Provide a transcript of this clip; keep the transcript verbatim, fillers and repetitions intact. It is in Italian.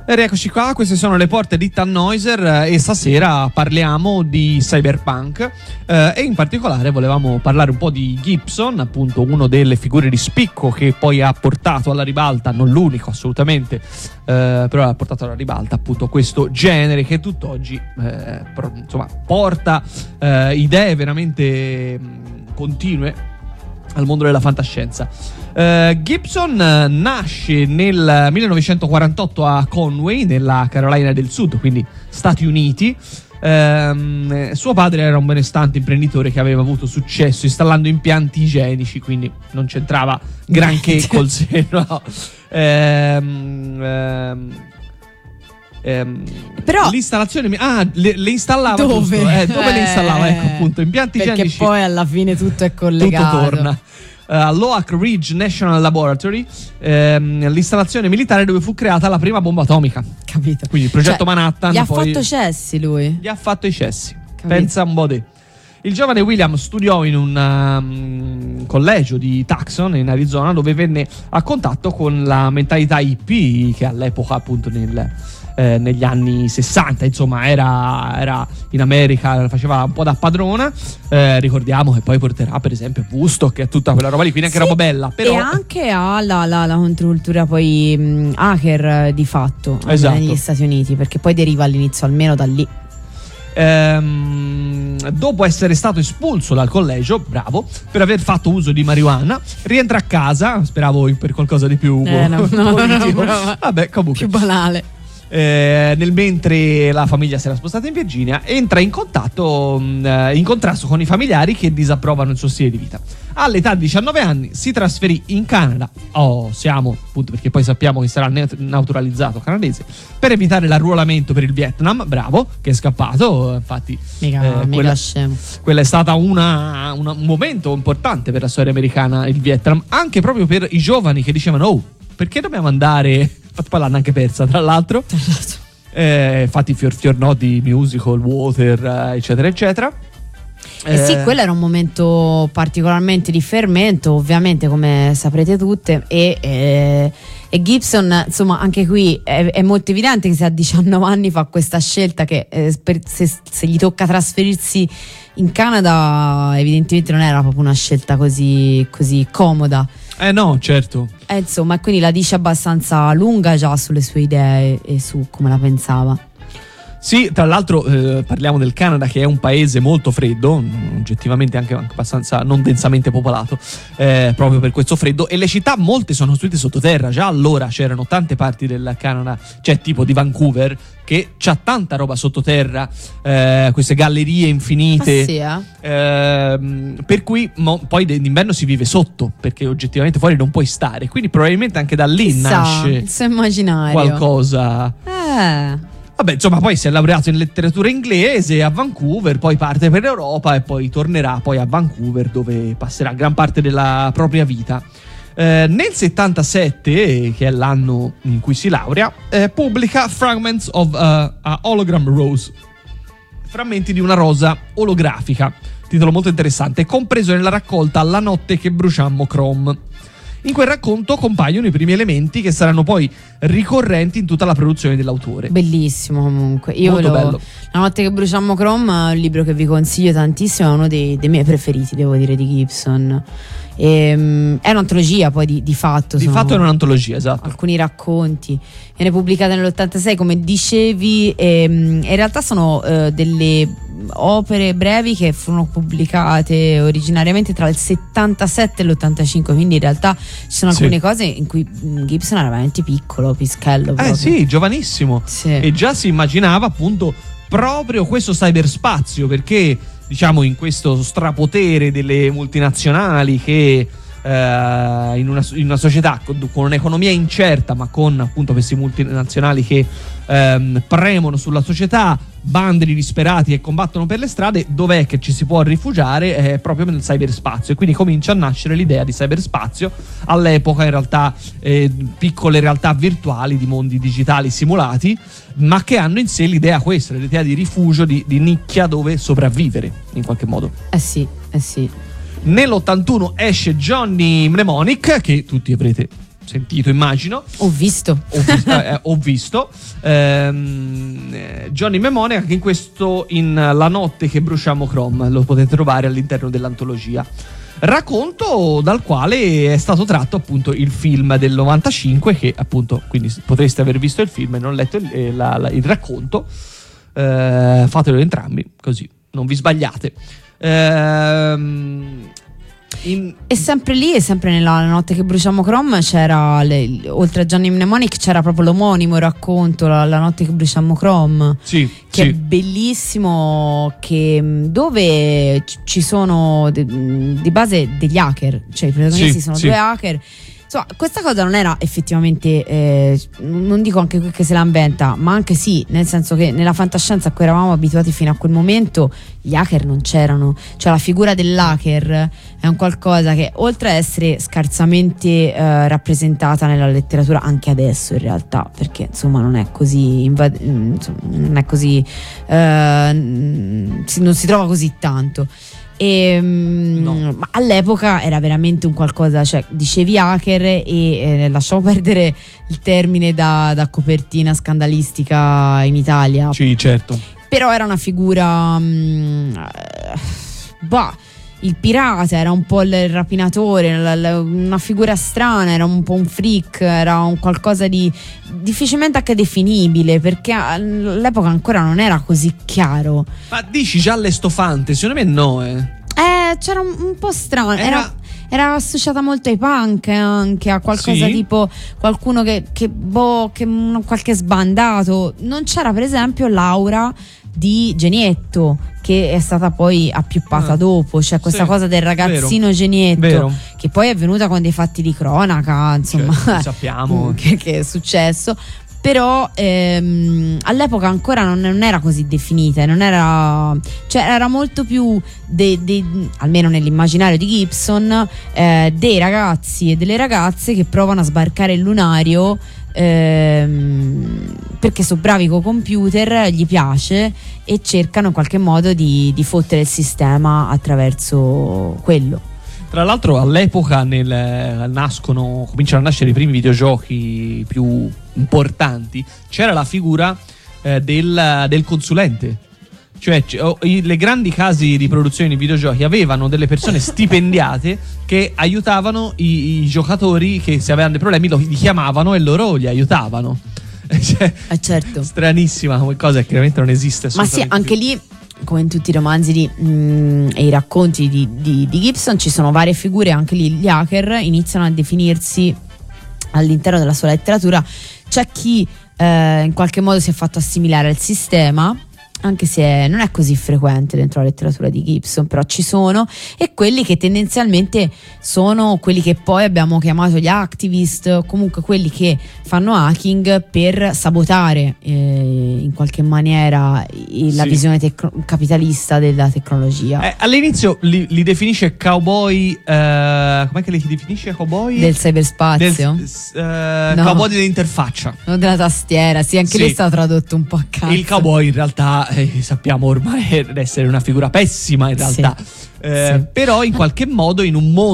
E rieccoci qua, queste sono le porte di Tannhäuser e stasera parliamo di cyberpunk eh, e in particolare volevamo parlare un po' di Gibson, appunto uno delle figure di spicco che poi ha portato alla ribalta, non l'unico assolutamente, eh, però ha portato alla ribalta appunto questo genere che tutt'oggi eh, pro, insomma porta eh, idee veramente mh, continue al mondo della fantascienza. Uh, Gibson uh, nasce nel millenovecentoquarantotto a Conway, nella Carolina del Sud, quindi Stati Uniti. Uh, suo padre era un benestante imprenditore che aveva avuto successo installando impianti igienici, quindi non c'entrava granché col seno. Um, um, Um, però l'installazione ah le, le installava dove? Giusto, eh, dove eh, le installava ecco appunto impianti perché igienici, poi alla fine tutto è collegato, tutto torna all'Oak uh, Ridge National Laboratory, ehm, l'installazione militare dove fu creata la prima bomba atomica, capito? Quindi il progetto cioè, Manhattan gli ha poi fatto cessi lui gli ha fatto i cessi, capito? Pensa un po' te. Il giovane William studiò in un um, collegio di Tucson in Arizona, dove venne a contatto con la mentalità hippie che all'epoca appunto nel Eh, negli anni sessanta insomma era, era in America, faceva un po' da padrona, eh, ricordiamo che poi porterà per esempio Woodstock e tutta quella roba lì, quindi sì, anche roba bella, però... e anche ha la, la, la controcultura poi mh, hacker di fatto, esatto, negli Stati Uniti, perché poi deriva all'inizio almeno da lì. Ehm, dopo essere stato espulso dal collegio, bravo, per aver fatto uso di marijuana, rientra a casa, speravo per qualcosa di più eh, no, no, politico, no, no, vabbè comunque più banale. Eh, nel mentre la famiglia si era spostata in Virginia, entra in contatto mh, in contrasto con i familiari che disapprovano il suo stile di vita. All'età di diciannove anni si trasferì in Canada, oh siamo appunto perché poi sappiamo che sarà naturalizzato canadese, per evitare l'arruolamento per il Vietnam, bravo, che è scappato, infatti mica, eh, mica quella, scemo. quella è stata una, una, un momento importante per la storia americana, il Vietnam, anche proprio per i giovani che dicevano oh, perché dobbiamo andare... Poi l'hanno anche persa tra l'altro, tra l'altro. Eh, infatti fior fior no di musical, Water, eccetera eccetera. Eh, eh sì, quello era un momento particolarmente di fermento, ovviamente, come saprete tutte, e, e, e Gibson, insomma, anche qui è, è molto evidente che se a diciannove anni fa questa scelta che eh, per, se, se gli tocca trasferirsi in Canada, evidentemente non era proprio una scelta così, così comoda. Eh no, certo. Eh, insomma, quindi la dice abbastanza lunga già sulle sue idee e su come la pensava. Sì, tra l'altro eh, parliamo del Canada, che è un paese molto freddo, oggettivamente anche, anche abbastanza non densamente popolato, eh, proprio per questo freddo, e le città molte sono costruite sottoterra. Già allora c'erano tante parti del Canada, cioè tipo di Vancouver, che c'ha tanta roba sottoterra, eh, queste gallerie infinite, ah, sì, eh? Eh, per cui mo, poi d'inverno si vive sotto, perché oggettivamente fuori non puoi stare, quindi probabilmente anche da lì Chissà, nasce il suo immaginario, qualcosa. Eh Vabbè, insomma, poi si è laureato in letteratura inglese a Vancouver, poi parte per l'Europa e poi tornerà poi a Vancouver, dove passerà gran parte della propria vita. Eh, nel settantasette, che è l'anno in cui si laurea, eh, pubblica Fragments of uh, a Hologram Rose, frammenti di una rosa olografica, titolo molto interessante, compreso nella raccolta La notte che bruciammo Chrome. In quel racconto compaiono i primi elementi che saranno poi ricorrenti in tutta la produzione dell'autore. Bellissimo comunque. Io molto lo, bello. La notte che bruciammo Chrome è un libro che vi consiglio tantissimo, è uno dei, dei miei preferiti, devo dire, di Gibson. E, um, è un'antologia poi di, di fatto. Di fatto è un'antologia, esatto. Alcuni racconti. Viene pubblicata nell'ottantasei, come dicevi, e, um, in realtà sono uh, delle opere brevi che furono pubblicate originariamente tra il settantasette e l'ottantacinque, quindi in realtà ci sono alcune sì. cose in cui Gibson era veramente piccolo, pischello proprio. Eh sì, giovanissimo, sì. E già si immaginava appunto proprio questo cyberspazio, perché diciamo in questo strapotere delle multinazionali che eh, in, una, in una società con, con un'economia incerta, ma con appunto questi multinazionali che ehm, premono sulla società, bande di disperati che combattono per le strade, dov'è che ci si può rifugiare? È proprio nel cyberspazio, e quindi comincia a nascere l'idea di cyberspazio, all'epoca in realtà eh, piccole realtà virtuali di mondi digitali simulati, ma che hanno in sé l'idea questa, l'idea di rifugio, di, di nicchia dove sopravvivere in qualche modo. Eh sì, eh sì. Nell'ottantuno esce Johnny Mnemonic, che tutti avrete sentito, immagino. Ho visto. Ho, vi- eh, ho visto. Ehm, Johnny Mnemonic, anche in questo, in La notte che bruciamo Chrome, lo potete trovare all'interno dell'antologia. Racconto dal quale è stato tratto appunto il film del novantacinque, che appunto, quindi potreste aver visto il film e non letto il, eh, la, la, il racconto. Eh, fatelo entrambi, così non vi sbagliate. Ehm, in... E sempre lì, e sempre nella notte che bruciamo Chrome, c'era le, oltre a Johnny Mnemonic c'era proprio l'omonimo racconto, la, la notte che bruciamo Chrome, sì, che sì. è bellissimo, che, dove ci sono de, di base degli hacker, cioè i protagonisti sì, sono sì. due hacker. Insomma, questa cosa non era effettivamente, eh, non dico anche qui che se la inventa, ma anche sì, nel senso che nella fantascienza a cui eravamo abituati fino a quel momento gli hacker non c'erano. Cioè la figura dell'hacker è un qualcosa che, oltre a essere scarsamente eh, rappresentata nella letteratura anche adesso in realtà, perché insomma non è così invad- insomma, non è così eh, non si trova così tanto. E, no. Ma all'epoca era veramente un qualcosa, cioè dicevi hacker e eh, lasciamo perdere il termine da, da copertina scandalistica in Italia. Sì, certo. Però era una figura mh, bah, il pirata, era un po' il rapinatore, la, la, una figura strana, era un po' un freak, era un qualcosa di difficilmente anche definibile, perché all'epoca ancora non era così chiaro. Ma dici già l'estofante? Secondo me no, eh. Eh, c'era un, un po' strano, era... era... era associata molto ai punk, anche a qualcosa sì. tipo qualcuno che, che boh, che qualche sbandato. Non c'era per esempio l'aura di Genietto, che è stata poi appioppata ah, dopo, cioè questa sì, cosa del ragazzino vero, Genietto vero. Che poi è venuta con dei fatti di cronaca, insomma, cioè, sappiamo che, che è successo. Però ehm, all'epoca ancora non, non era così definita, non era, cioè era molto più de, de, almeno nell'immaginario di Gibson, eh, dei ragazzi e delle ragazze che provano a sbarcare il lunario ehm, perché sono bravi con computer, gli piace e cercano in qualche modo di, di fottere il sistema attraverso quello. Tra l'altro all'epoca nel, nascono, cominciano a nascere i primi videogiochi più importanti. C'era la figura eh, del, del consulente. Cioè c- le grandi case di produzione di videogiochi avevano delle persone stipendiate che aiutavano i, i giocatori che se avevano dei problemi lo, li chiamavano e loro li aiutavano. Cioè, eh certo. Stranissima come cosa, che chiaramente non esiste assolutamente. Ma sì, anche più. Lì, come in tutti i romanzi di, mh, e i racconti di, di, di Gibson, ci sono varie figure. Anche lì gli hacker iniziano a definirsi all'interno della sua letteratura. C'è chi eh, in qualche modo si è fatto assimilare al sistema, anche se non è così frequente dentro la letteratura di Gibson, però ci sono, e quelli che tendenzialmente sono quelli che poi abbiamo chiamato gli activist, comunque quelli che fanno hacking per sabotare eh, in qualche maniera la sì. visione tecno- capitalista della tecnologia. Eh, all'inizio li, li definisce cowboy, eh, com'è che li definisce cowboy? Del cyberspazio? Del, eh, no. Cowboy dell'interfaccia. Non della tastiera, sì, anche sì. lì è stato tradotto un po' a caso. Il cowboy in realtà Eh, sappiamo ormai essere una figura pessima in realtà, sì, eh, sì. Però in qualche modo in un mondo